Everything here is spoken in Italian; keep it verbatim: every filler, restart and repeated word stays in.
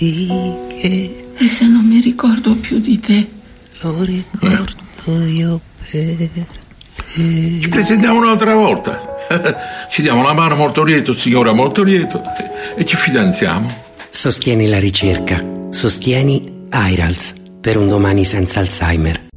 che E se non mi ricordo più di te? lo ricordo io per te. Ci presentiamo un'altra volta. Ci diamo la mano molto lieto, signora molto lieto, e ci fidanziamo. Sostieni la ricerca. Sostieni I R A L S per un domani senza Alzheimer.